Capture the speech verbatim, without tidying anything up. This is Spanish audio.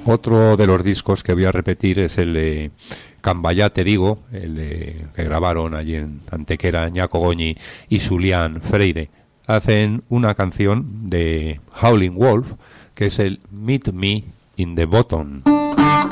Otro de los discos que voy a repetir es el de Cambayá te digo, el de, que grabaron allí en Antequera, Ñaco Goñi y Julián Freire. Hacen una canción de Howling Wolf, que es el Meet Me in the Bottom.